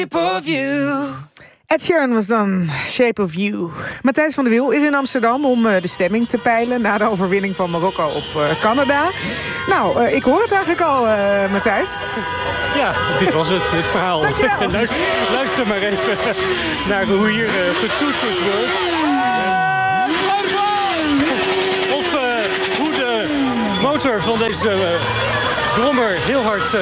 Ed Sheeran was dan Shape of You. Matthijs van der Wiel is in Amsterdam om de stemming te peilen na de overwinning van Marokko op Canada. Nou, ik hoor het eigenlijk al, Matthijs. Ja, dit was het verhaal. Luister maar even naar hoe hier getoeterd wordt. Of hoe de motor van deze brommer heel hard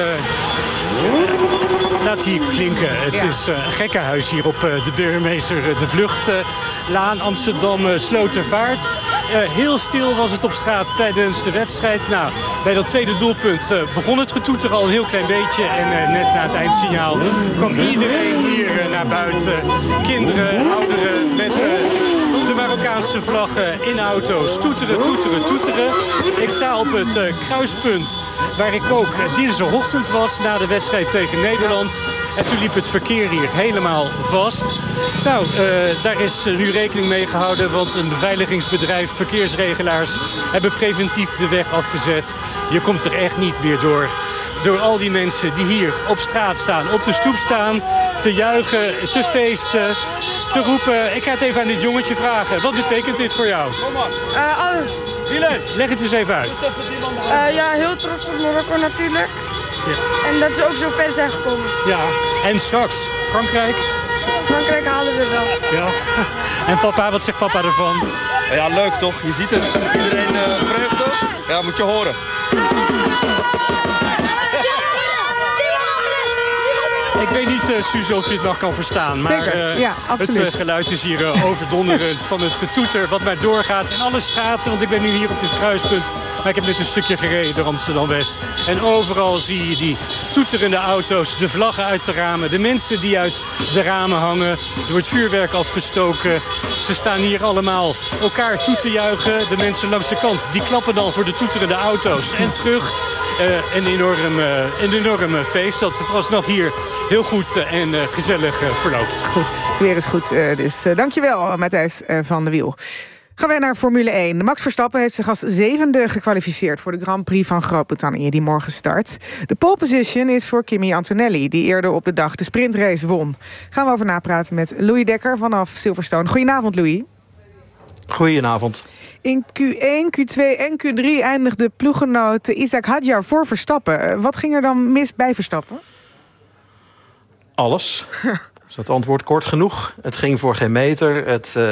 laat hier klinken. Het is een gekkenhuis hier op de burgemeester de Vluchtlaan Amsterdam Slotervaart. Heel stil was het op straat tijdens de wedstrijd. Nou, bij dat tweede doelpunt begon het getoeter al een heel klein beetje. En net na het eindsignaal kwam iedereen hier naar buiten. Kinderen, ouderen met de Marokkaanse vlaggen in auto's. Toeteren, toeteren, toeteren. Ik sta op het kruispunt waar ik ook dinsdagochtend was na de wedstrijd tegen Nederland. En toen liep het verkeer hier helemaal vast. Nou, daar is nu rekening mee gehouden, want een beveiligingsbedrijf, verkeersregelaars, hebben preventief de weg afgezet. Je komt er echt niet meer door. Door al die mensen die hier op straat staan, op de stoep staan, te juichen, te feesten, te roepen. Ik ga het even aan dit jongetje vragen. Wat betekent dit voor jou? Alles. Leg het eens even uit. Ja, heel trots op Marokko natuurlijk. Ja. En dat ze ook zo ver zijn gekomen. Ja, en straks Frankrijk? Frankrijk halen we wel. Ja. En papa, wat zegt papa ervan? Ja, leuk toch? Je ziet het. Iedereen vreugde. Ja, moet je horen. Ik weet niet, Suze, of je het nog kan verstaan. Maar het geluid is hier overdonderend van het getoeter wat maar doorgaat in alle straten. Want ik ben nu hier op dit kruispunt. Maar ik heb net een stukje gereden door Amsterdam-West. En overal zie je die toeterende auto's, de vlaggen uit de ramen. De mensen die uit de ramen hangen. Er wordt vuurwerk afgestoken. Ze staan hier allemaal elkaar toe te juichen. De mensen langs de kant, die klappen dan voor de toeterende auto's. En terug. Een enorm feest dat vooralsnog hier heel goed en gezellig verloopt. Goed, de sfeer is goed. Dus dankjewel, Matthijs van der Wiel. Gaan wij naar Formule 1. Max Verstappen heeft zich als 7e gekwalificeerd voor de Grand Prix van Groot-Brittannië die morgen start. De pole position is voor Kimi Antonelli, die eerder op de dag de sprintrace won. Gaan we over napraten met Louis Dekker vanaf Silverstone. Goedenavond, Louis. Goedenavond. In Q1, Q2 en Q3 eindigde ploeggenoot Isaac Hadjar voor Verstappen. Wat ging er dan mis bij Verstappen? Alles. Is dat antwoord kort genoeg? Het ging voor geen meter.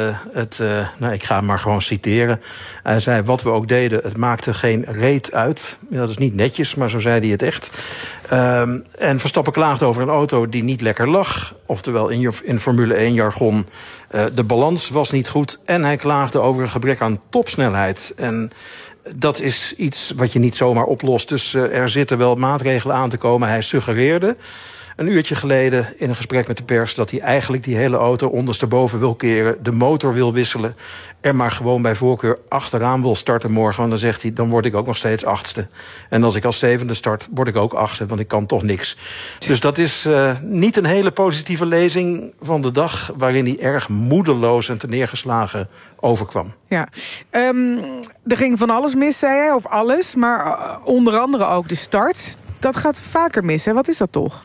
Ik ga hem maar gewoon citeren. Hij zei, wat we ook deden, het maakte geen reet uit. Ja, dat is niet netjes, maar zo zei hij het echt. En Verstappen klaagde over een auto die niet lekker lag. Oftewel in Formule 1 jargon, de balans was niet goed. En hij klaagde over een gebrek aan topsnelheid. En dat is iets wat je niet zomaar oplost. Dus er zitten wel maatregelen aan te komen. Hij suggereerde een uurtje geleden in een gesprek met de pers dat hij eigenlijk die hele auto ondersteboven wil keren, de motor wil wisselen, er maar gewoon bij voorkeur achteraan wil starten morgen. Want dan zegt hij, dan word ik ook nog steeds 8e. En als ik als 7e start, word ik ook 8e, want ik kan toch niks. Dus dat is niet een hele positieve lezing van de dag, waarin hij erg moedeloos en terneergeslagen overkwam. Ja, er ging van alles mis, zei hij, of alles, maar onder andere ook de start. Dat gaat vaker mis, hè? Wat is dat toch?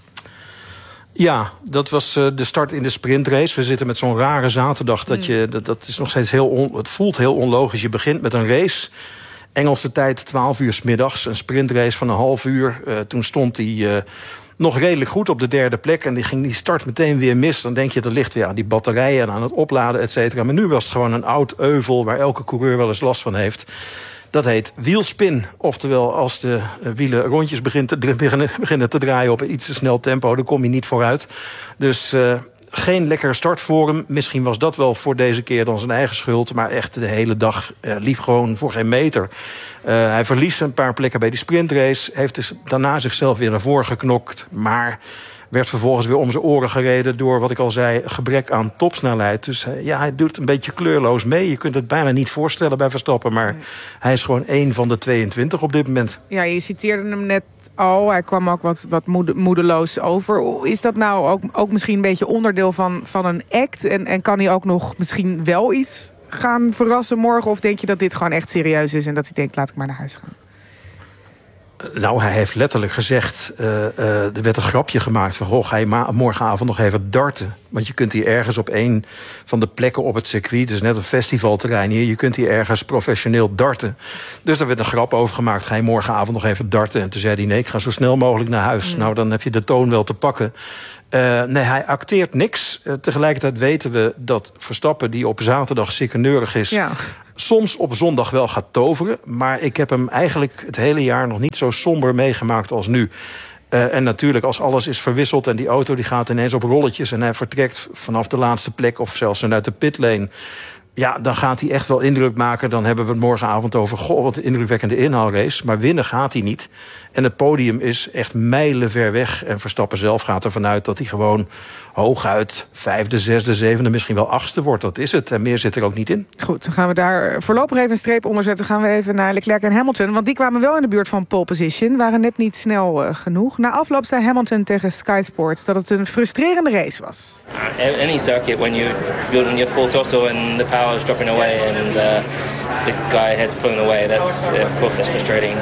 Ja, dat was de start in de sprintrace. We zitten met zo'n rare zaterdag. Dat is nog steeds het voelt heel onlogisch. Je begint met een race. Engelse tijd 12 uur 's middags. Een sprintrace van een half uur. Toen stond hij nog redelijk goed op de 3e plek. En die ging die start meteen weer mis. Dan denk je, er ligt weer aan die batterijen en aan het opladen, et cetera. Maar nu was het gewoon een oud euvel waar elke coureur wel eens last van heeft. Dat heet wielspin. Oftewel, als de wielen rondjes beginnen te draaien op een iets te snel tempo, dan kom je niet vooruit. Dus geen lekkere start voor hem. Misschien was dat wel voor deze keer dan zijn eigen schuld. Maar echt de hele dag liep gewoon voor geen meter. Hij verliest een paar plekken bij die sprintrace. Heeft dus daarna zichzelf weer naar voren geknokt. Maar werd vervolgens weer om zijn oren gereden door, wat ik al zei, gebrek aan topsnelheid. Dus hij doet een beetje kleurloos mee. Je kunt het bijna niet voorstellen bij Verstappen, maar hij is gewoon 1 van de 22 op dit moment. Ja, je citeerde hem net al. Hij kwam ook wat moedeloos over. Is dat nou ook misschien een beetje onderdeel van een act? En kan hij ook nog misschien wel iets gaan verrassen morgen? Of denk je dat dit gewoon echt serieus is en dat hij denkt, laat ik maar naar huis gaan? Nou, hij heeft letterlijk gezegd, er werd een grapje gemaakt van, ga je morgenavond nog even darten? Want je kunt hier ergens op een van de plekken op het circuit, het is net een festivalterrein hier, je kunt hier ergens professioneel darten. Dus daar werd een grap over gemaakt, ga je morgenavond nog even darten? En toen zei hij, nee, ik ga zo snel mogelijk naar huis. Nou, dan heb je de toon wel te pakken. Nee, hij acteert niks. Tegelijkertijd weten we dat Verstappen, die op zaterdag ziekeneurig is, soms op zondag wel gaat toveren. Maar ik heb hem eigenlijk het hele jaar nog niet zo somber meegemaakt als nu. En natuurlijk, als alles is verwisseld en die auto die gaat ineens op rolletjes en hij vertrekt vanaf de laatste plek of zelfs vanuit de pitlane, ja, dan gaat hij echt wel indruk maken. Dan hebben we het morgenavond over, wat een indrukwekkende inhaalrace. Maar winnen gaat hij niet. En het podium is echt mijlenver weg. En Verstappen zelf gaat ervan uit dat hij gewoon hooguit 5e, 6e, 7e, misschien wel 8e wordt. Dat is het. En meer zit er ook niet in. Goed, dan gaan we daar voorlopig even een streep onder zetten. Gaan we even naar Leclerc en Hamilton. Want die kwamen wel in de buurt van pole position. Waren net niet snel genoeg. Na afloop zei Hamilton tegen Sky Sports dat het een frustrerende race was. Any circuit when you're building your full throttle and the power is dropping away and the guy head's pulling away, that's of course that's frustrating.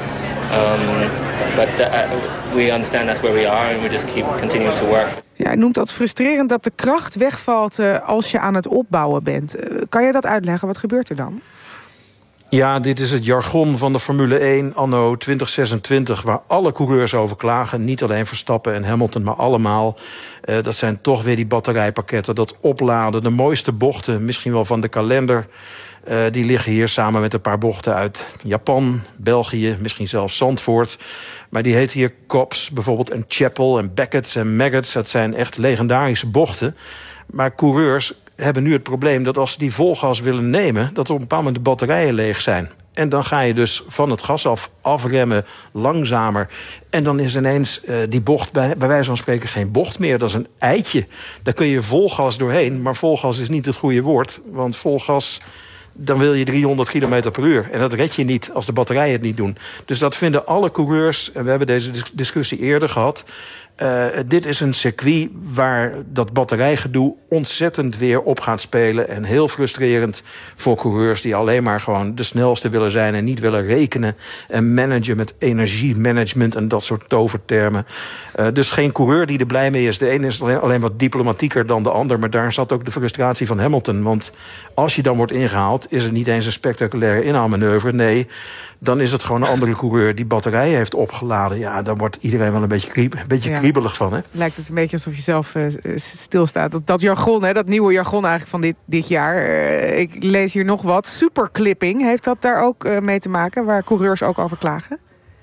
But we understand that's where we are and we just keep continuing to work. Ja, hij noemt dat frustrerend dat de kracht wegvalt als je aan het opbouwen bent. Kan je dat uitleggen? Wat gebeurt er dan? Ja, dit is het jargon van de Formule 1 anno 2026... waar alle coureurs over klagen. Niet alleen Verstappen en Hamilton, maar allemaal. Dat zijn toch weer die batterijpakketten, dat opladen. De mooiste bochten, misschien wel van de kalender. Die liggen hier samen met een paar bochten uit Japan, België, misschien zelfs Zandvoort. Maar die heten hier Cops bijvoorbeeld en Chapel en Beckett's en Maggots. Dat zijn echt legendarische bochten. Maar coureurs hebben nu het probleem dat als ze die volgas willen nemen, dat op een bepaald moment de batterijen leeg zijn. En dan ga je dus van het gas afremmen, langzamer. En dan is ineens die bocht bij wijze van spreken geen bocht meer. Dat is een eitje. Daar kun je volgas doorheen. Maar volgas is niet het goede woord. Want volgas, dan wil je 300 km per uur. En dat red je niet als de batterijen het niet doen. Dus dat vinden alle coureurs. En we hebben deze discussie eerder gehad. Dit is een circuit waar dat batterijgedoe ontzettend weer op gaat spelen. En heel frustrerend voor coureurs die alleen maar gewoon de snelste willen zijn en niet willen rekenen en managen met energiemanagement en dat soort tovertermen. Dus geen coureur die er blij mee is. De ene is alleen wat diplomatieker dan de ander, maar daar zat ook de frustratie van Hamilton. Want als je dan wordt ingehaald, is het niet eens een spectaculaire inhaalmanoeuvre. Nee, dan is het gewoon een andere coureur die batterijen heeft opgeladen. Ja, dan wordt iedereen wel een beetje kriebelig van. Hè? Lijkt het een beetje alsof je zelf stilstaat. Dat jargon, hè, dat nieuwe jargon eigenlijk van dit jaar. Ik lees hier nog wat. Superclipping, heeft dat daar ook mee te maken, waar coureurs ook over klagen?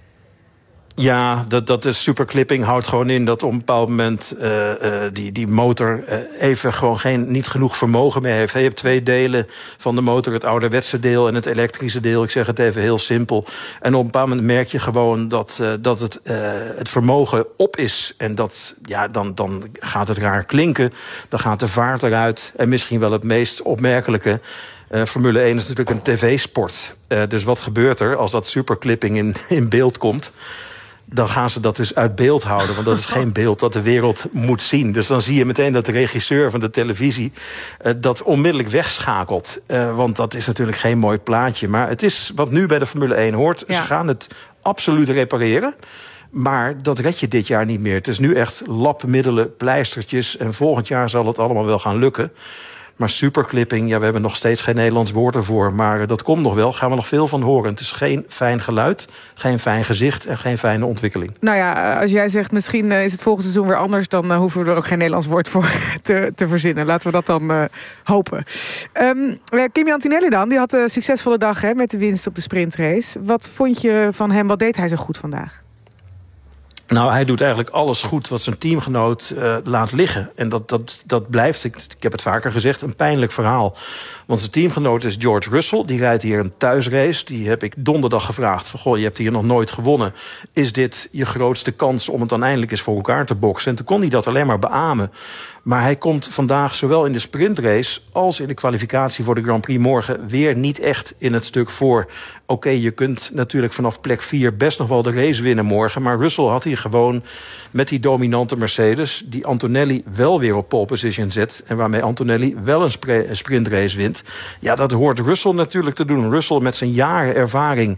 Ja, dat is superclipping. Houdt gewoon in dat op een bepaald moment die motor even gewoon niet genoeg vermogen meer heeft. Je hebt twee delen van de motor, het ouderwetse deel en het elektrische deel. Ik zeg het even heel simpel. En op een bepaald moment merk je gewoon dat het vermogen op is. En dan gaat het raar klinken. Dan gaat de vaart eruit. En misschien wel het meest opmerkelijke, Formule 1 is natuurlijk een tv-sport. Dus wat gebeurt er als dat superclipping in beeld komt? Dan gaan ze dat dus uit beeld houden. Want dat is geen beeld dat de wereld moet zien. Dus dan zie je meteen dat de regisseur van de televisie dat onmiddellijk wegschakelt. Want dat is natuurlijk geen mooi plaatje. Maar het is wat nu bij de Formule 1 hoort. Ja. Ze gaan het absoluut repareren. Maar dat red je dit jaar niet meer. Het is nu echt labmiddelen, pleistertjes. En volgend jaar zal het allemaal wel gaan lukken. Maar superclipping, ja, we hebben nog steeds geen Nederlands woord ervoor. Maar dat komt nog wel, gaan we nog veel van horen. Het is geen fijn geluid, geen fijn gezicht en geen fijne ontwikkeling. Nou ja, als jij zegt misschien is het volgend seizoen weer anders, dan hoeven we er ook geen Nederlands woord voor te verzinnen. Laten we dat dan hopen. Kimi Antonelli dan, die had een succesvolle dag met de winst op de sprintrace. Wat vond je van hem, wat deed hij zo goed vandaag? Nou, hij doet eigenlijk alles goed wat zijn teamgenoot laat liggen. En dat blijft, ik heb het vaker gezegd, een pijnlijk verhaal. Want zijn teamgenoot is George Russell. Die rijdt hier een thuisrace. Die heb ik donderdag gevraagd. Van, goh, je hebt hier nog nooit gewonnen. Is dit je grootste kans om het dan eindelijk eens voor elkaar te boksen? En toen kon hij dat alleen maar beamen. Maar hij komt vandaag zowel in de sprintrace als in de kwalificatie voor de Grand Prix morgen weer niet echt in het stuk voor. Oké, je kunt natuurlijk vanaf plek 4 best nog wel de race winnen morgen. Maar Russell had hier gewoon met die dominante Mercedes, die Antonelli wel weer op pole position zet en waarmee Antonelli wel een sprintrace wint. Ja, dat hoort Russell natuurlijk te doen. Russell met zijn jaren ervaring,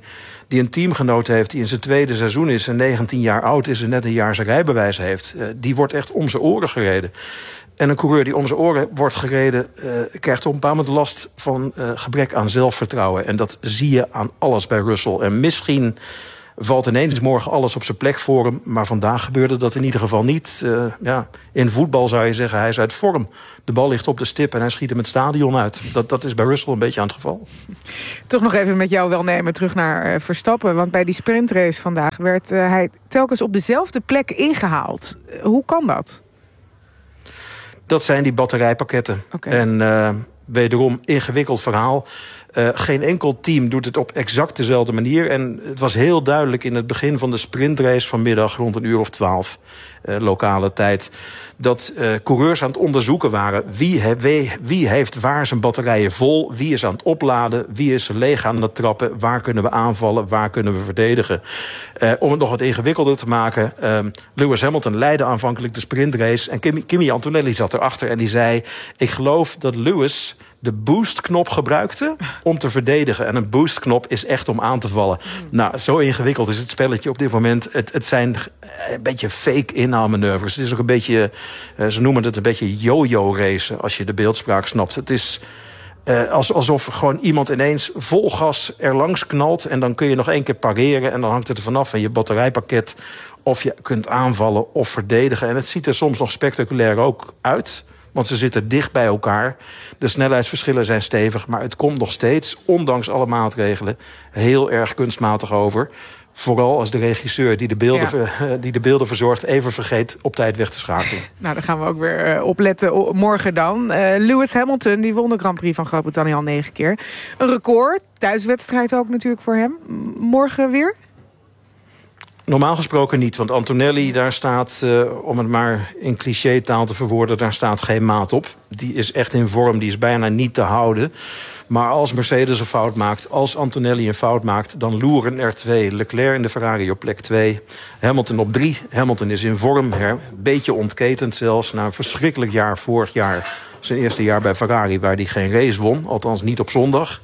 die een teamgenoot heeft die in zijn tweede seizoen is en 19 jaar oud is en net een jaar zijn rijbewijs heeft, die wordt echt om zijn oren gereden. En een coureur die om zijn oren wordt gereden, krijgt op een bepaald moment last van gebrek aan zelfvertrouwen. En dat zie je aan alles bij Russell. En misschien valt ineens morgen alles op zijn plek voor hem. Maar vandaag gebeurde dat in ieder geval niet. In voetbal zou je zeggen, hij is uit vorm. De bal ligt op de stip en hij schiet hem het stadion uit. Dat is bij Russell een beetje aan het geval. Toch nog even met jou wel nemen terug naar Verstappen. Want bij die sprintrace vandaag werd hij telkens op dezelfde plek ingehaald. Hoe kan dat? Dat zijn die batterijpakketten. Okay. En wederom ingewikkeld verhaal. Geen enkel team doet het op exact dezelfde manier. En het was heel duidelijk in het begin van de sprintrace vanmiddag rond 12:00 lokale tijd, dat coureurs aan het onderzoeken waren wie heeft waar zijn batterijen vol, wie is aan het opladen, wie is er leeg aan het trappen, waar kunnen we aanvallen, waar kunnen we verdedigen. Om het nog wat ingewikkelder te maken, Lewis Hamilton leidde aanvankelijk de sprintrace en Kimi Antonelli zat erachter en die zei, ik geloof dat Lewis de boostknop gebruikte om te verdedigen. En een boostknop is echt om aan te vallen. Nou, zo ingewikkeld is het spelletje op dit moment. Het zijn een beetje fake inhaalmanoeuvres. Het is ook een beetje, ze noemen het een beetje yo-yo racen, als je de beeldspraak snapt. Het is alsof gewoon iemand ineens vol gas erlangs knalt en dan kun je nog 1 keer pareren en dan hangt het er vanaf van je batterijpakket of je kunt aanvallen of verdedigen. En het ziet er soms nog spectaculair ook uit, want ze zitten dicht bij elkaar. De snelheidsverschillen zijn stevig, maar het komt nog steeds, ondanks alle maatregelen, heel erg kunstmatig over. Vooral als de regisseur die de beelden verzorgt even vergeet op tijd weg te schakelen. Nou, daar gaan we ook weer opletten morgen dan. Lewis Hamilton die won de Grand Prix van Groot-Brittannië al 9 keer. Een record, thuiswedstrijd ook natuurlijk voor hem. Morgen weer? Normaal gesproken niet, want Antonelli, daar staat, om het maar in cliché-taal te verwoorden, daar staat geen maat op. Die is echt in vorm, die is bijna niet te houden. Maar als Mercedes een fout maakt, als Antonelli een fout maakt, dan loeren er 2. Leclerc in de Ferrari op plek 2, Hamilton op 3. Hamilton is in vorm, een beetje ontketend zelfs, na een verschrikkelijk jaar vorig jaar. Zijn eerste jaar bij Ferrari, waar hij geen race won, althans niet op zondag.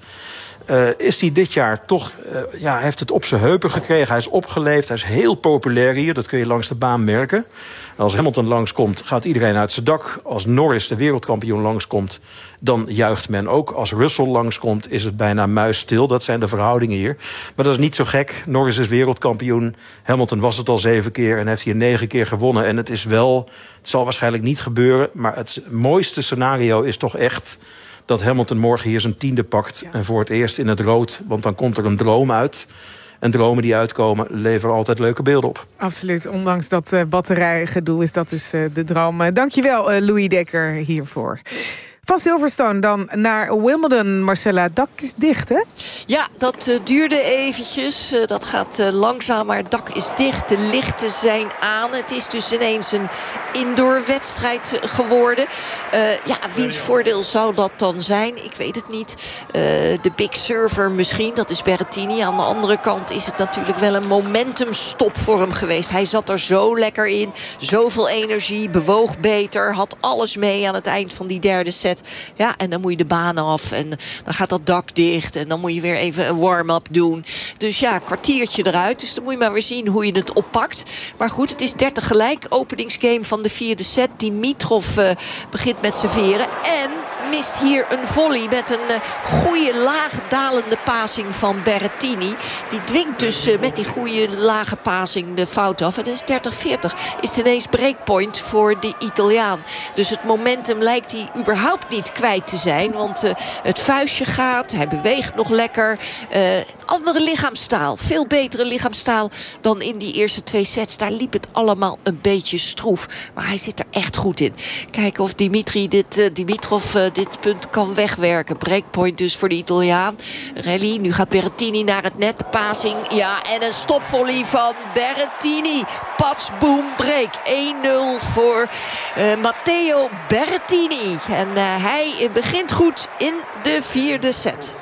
Is hij dit jaar toch, heeft het op zijn heupen gekregen. Hij is opgeleefd, hij is heel populair hier. Dat kun je langs de baan merken. Als Hamilton langskomt, gaat iedereen uit zijn dak. Als Norris, de wereldkampioen, langskomt, dan juicht men ook. Als Russell langskomt, is het bijna muisstil. Dat zijn de verhoudingen hier. Maar dat is niet zo gek. Norris is wereldkampioen. Hamilton was het al 7 keer en heeft hier 9 keer gewonnen. En het zal waarschijnlijk niet gebeuren. Maar het mooiste scenario is toch echt dat Hamilton morgen hier zijn 10e pakt. Ja. En voor het eerst in het rood. Want dan komt er een droom uit. En dromen die uitkomen leveren altijd leuke beelden op. Absoluut. Ondanks dat batterijgedoe is dat dus de droom. Dankjewel, Louis Dekker, hiervoor. Van Silverstone dan naar Wimbledon. Marcella, dak is dicht, hè? Ja, dat duurde eventjes. Dat gaat langzaam, maar het dak is dicht. De lichten zijn aan. Het is dus ineens een indoorwedstrijd geworden. Wiens voordeel zou dat dan zijn? Ik weet het niet. De big server misschien, dat is Berrettini. Aan de andere kant is het natuurlijk wel een momentumstop voor hem geweest. Hij zat er zo lekker in. Zoveel energie, bewoog beter. Had alles mee aan het eind van die derde set. Ja, en dan moet je de baan af en dan gaat dat dak dicht en dan moet je weer even een warm-up doen. Dus ja, kwartiertje eruit. Dus dan moet je maar weer zien hoe je het oppakt. Maar goed, het is 30 gelijk. Openingsgame van de 4e set. Dimitrov begint met serveren en mist hier een volley met een goede laagdalende passing van Berrettini. Die dwingt dus met die goede lage passing de fout af. En dat is 30-40. Is het ineens breakpoint voor de Italiaan. Dus het momentum lijkt hij überhaupt niet kwijt te zijn. Want het vuistje gaat. Hij beweegt nog lekker. Andere lichaamstaal. Veel betere lichaamstaal dan in die eerste 2 sets. Daar liep het allemaal een beetje stroef. Maar hij zit er echt goed in. Kijken of Dimitrov dit punt kan wegwerken. Breakpoint dus voor de Italiaan. Rally, nu gaat Berrettini naar het net. De passing, ja, en een stopvolley van Berrettini. Pats, boom, break. 1-0 voor Matteo Berrettini. En hij begint goed in de 4e set.